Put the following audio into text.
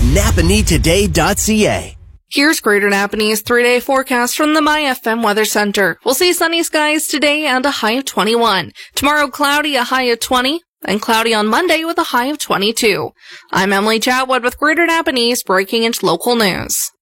napanetoday.ca. Here's Greater Napanee's 3-day forecast from the MyFM Weather Center. We'll see sunny skies today and a high of 21. Tomorrow, cloudy, a high of 20. And cloudy on Monday with a high of 22. I'm Emily Chatwood with Greater Napanee's Breaking Into Local News.